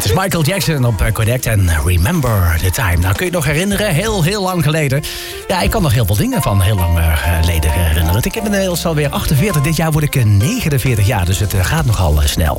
Het is Michael Jackson op Connect en Remember the Time. Nou, kun je het nog herinneren? Heel lang geleden. Ja, ik kan nog heel veel dingen van heel lang geleden herinneren. Ik heb inmiddels alweer 48. Dit jaar word ik 49 jaar, dus het gaat nogal snel.